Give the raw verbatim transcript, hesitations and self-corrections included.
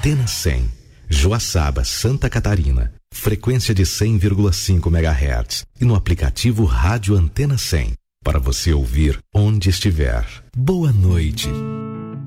Antena cem, Joaçaba, Santa Catarina. Frequência de cem vírgula cinco megahertz. E no aplicativo Rádio Antena cem. Para você ouvir onde estiver. Boa noite.